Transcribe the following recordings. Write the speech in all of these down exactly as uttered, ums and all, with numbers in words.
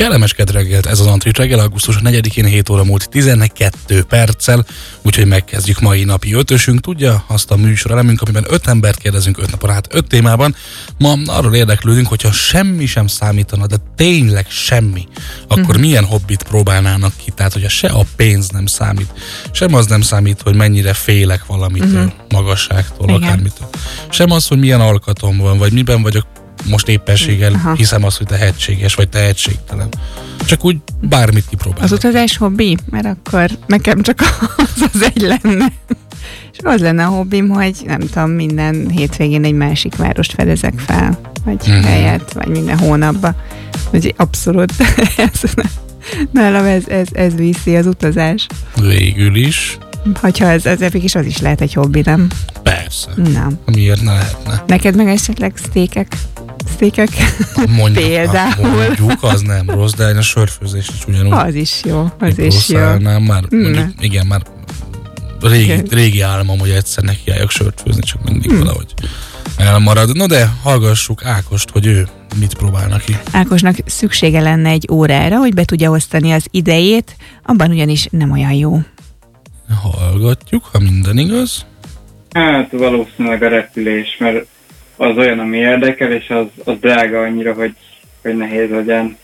Kellemes kedd reggelt, ez az Antrit reggel, augusztus negyedikén hét óra múlt tizenkettő perccel, úgyhogy megkezdjük mai napi ötösünk. Tudja, azt a műsor elemünk, amiben öt embert kérdezünk öt napon át öt témában. Ma arról érdeklődünk, hogyha semmi sem számítana, de tényleg semmi, akkor uh-huh. milyen hobbit próbálnának ki? Tehát, hogyha se a pénz nem számít, sem az nem számít, hogy mennyire félek valamitől, uh-huh. magasságtól, igen. akármitől. Sem az, hogy milyen alkatom van, vagy miben vagyok most éppenséggel, aha. hiszem azt, hogy tehetséges vagy tehetségtelen. Csak úgy bármit kipróbálok. Az utazás hobbi? Mert akkor nekem csak az az egy lenne. És az lenne a hobbim, hogy nem tudom, minden hétvégén egy másik várost fedezek fel, vagy mm-hmm. helyet, vagy minden hónapban. Úgyhogy abszolút nálam ez, ez, ez viszi az utazás. Végül is. Hogyha ez, ez is az is lehet egy hobbi, nem? Persze. Nem. Miért ne lehetne? Neked meg esetleg sztékek? Sztékek? Mondjuk, például. Mondjuk, az nem rossz, de a sörfőzés is ugyanúgy. Az is jó, az is jó. Már, mondjuk, igen, már régi, régi álmom, hogy egyszer nekiálljak sört főzni, csak mindig hmm. valahogy elmarad. No de hallgassuk Ákost, hogy ő mit próbálna ki. Ákosnak szüksége lenne egy órára, hogy be tudja osztani az idejét, abban ugyanis nem olyan jó. Hallgatjuk, ha minden igaz. Hát valószínűleg a repülés, mert az olyan, ami érdekel, és az, az drága annyira, hogy, hogy nehéz legyen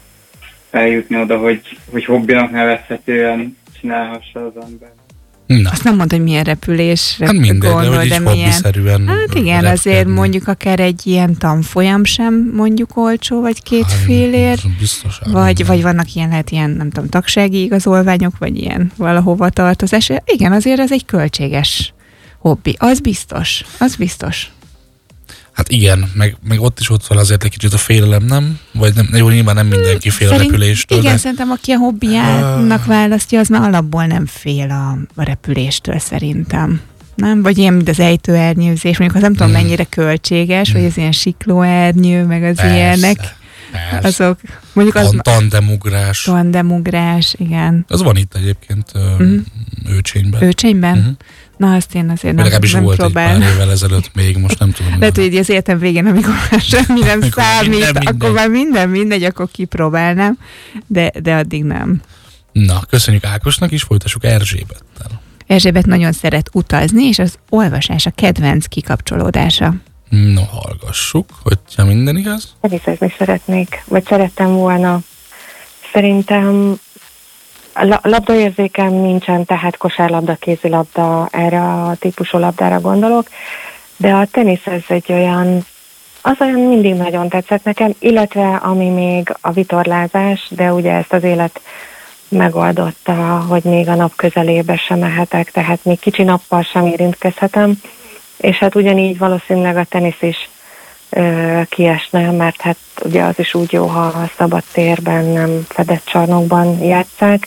eljutni oda, hogy, hogy hobbinak nevezhetően csinálhassa az ember. Na. Azt nem mondta, hogy milyen repülés hát minden, gondol, de, de milyen. Hát igen, repkedni. Azért mondjuk akár egy ilyen tanfolyam sem mondjuk olcsó, vagy két hát, fillér, vagy, vagy vannak ilyen, lehet ilyen, nem tudom, tagsági igazolványok, vagy ilyen valahova tartozás. Igen, azért ez egy költséges hobbi. Az biztos, az biztos. Hát igen, meg, meg ott is ott van azért egy kicsit a félelem, nem? Vagy nem, jó, nyilván nem mindenki fél Szerint, a repüléstől. Igen, de... szerintem aki a hobbiának választja, az már alapból nem fél a, a repüléstől szerintem. Nem? Vagy ilyen, mint az ejtőernyőzés, mondjuk az nem tudom, mennyire költséges, mm. vagy az ilyen siklóernyő, meg az persze, ilyenek. Persze. Azok, mondjuk az... Tandemugrás. Tandemugrás, igen. Az van itt egyébként mm. Őcsényben. Őcsényben? Mm-hmm. Na, azt én azért nem, nem volt próbálom. Egy pár évvel ezelőtt még, most nem tudom. Lehet, hogy az életem végén, amikor már semmi nem számít, minden, akkor minden. Már minden mindegy, akkor kipróbálnám, de, de addig nem. Na, köszönjük Ákosnak, és folytassuk Erzsébettel. Erzsébet nagyon szeret utazni, és az olvasás a kedvenc kikapcsolódása. No, hallgassuk, hogyha minden igaz. Teniszezni szeretnék, vagy szerettem volna. Szerintem a labdaérzékem nincsen, tehát kosárlabda, kézilabda, erre a típusú labdára gondolok, de a tenisz ez egy olyan, az olyan mindig nagyon tetszett nekem, illetve ami még a vitorlázás, de ugye ezt az élet megoldotta, hogy még a nap közelébe sem mehetek, tehát még kicsi nappal sem érintkezhetem, és hát ugyanígy valószínűleg a tenisz is ö, kiesne, mert hát ugye az is úgy jó, ha a szabad térben, nem fedett csarnokban játsszák,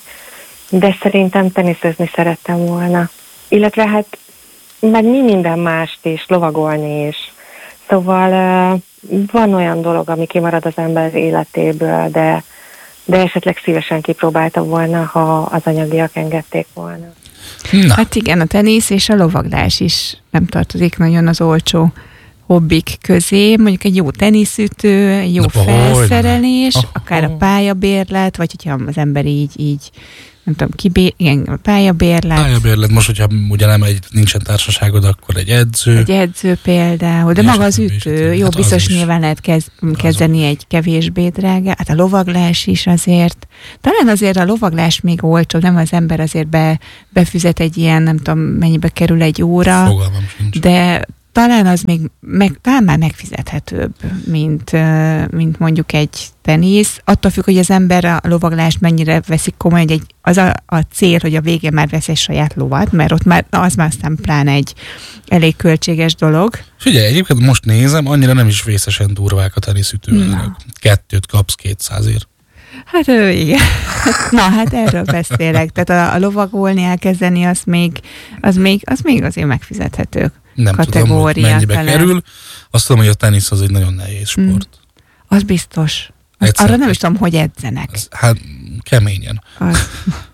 de szerintem teniszezni szerettem volna. Illetve hát meg mi minden mást is, lovagolni is. Szóval ö, van olyan dolog, ami kimarad az ember életéből, de, de esetleg szívesen kipróbáltam volna, ha az anyagiak engedték volna. Na. Hát igen, a tenisz és a lovaglás is nem tartozik nagyon az olcsó hobbik közé. Mondjuk egy jó teniszütő, egy jó Na, felszerelés, oh, akár oh. a pályabérlet, vagy hogyha az ember így, így nem tudom, kibé... igen, a pályabérlet. Pályabérlet, most, hogyha ugye nem egy, nincsen társaságod, akkor egy edző. Egy edző például, de maga az ütő, jó, hát biztos nyilván lehet kez, kezdeni egy kevésbé drága, hát a lovaglás is azért, talán azért a lovaglás még olcsó, nem az ember azért be, befizet egy ilyen, nem tudom, mennyibe kerül egy óra, fogalmam sincs. De talán az még meg, talán már megfizethetőbb, mint, mint mondjuk egy tenisz. Attól függ, hogy az ember a lovaglást mennyire veszik komolyan, hogy egy, az a, a cél, hogy a végén már vesz egy saját lovat, mert ott már az már aztán pláne egy elég költséges dolog. Figyelj, egyébként most nézem, annyira nem is vészesen durvák a teniszütőanyagok. Kettőt kapsz kétszázért. Hát igen. Na, hát erről beszélek. Tehát a, a lovagolni elkezdeni, az még, az, még, az még azért megfizethető. Nem tudom, hogy mennyibe talán. kerül. Azt tudom, hogy a tenisz az egy nagyon nehéz sport. Mm. Az biztos. Az, arra nem is tudom, hogy edzenek. Az, hát keményen. Az.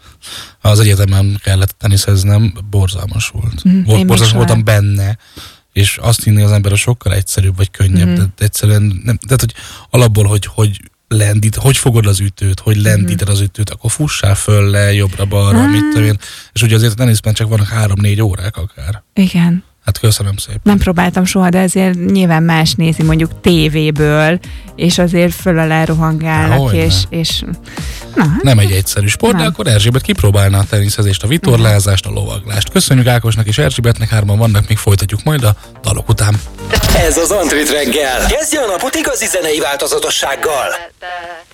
Az egyetemen kellett teniszeznem, borzalmas volt. Mm, volt borzalmas voltam benne, és azt hinni az ember, a sokkal egyszerűbb vagy könnyebb. Mm. De egyszerűen nem, tehát, hogy alapból, hogy, hogy lendít, hogy fogod az ütőt, hogy lendíted az ütőt, akkor fussál föl le, jobbra-balra, ah. mit tudom én. És ugye azért a teniszben csak vannak három-négy órák akár. Igen. Hát köszönöm szépen. Nem próbáltam soha, de azért nyilván más nézi mondjuk tévéből, és azért föl alá rohangálnak, és, és na, hát nem egy egyszerű sport, nem. De akkor Erzsébet kipróbálná a teniszezést, a vitorlázást, a lovaglást. Köszönjük Ákosnak és Erzsébetnek, hárman vannak, még folytatjuk majd a dalok után. Ez az Antrit reggel. Kezdje a napot igazi zenei változatossággal.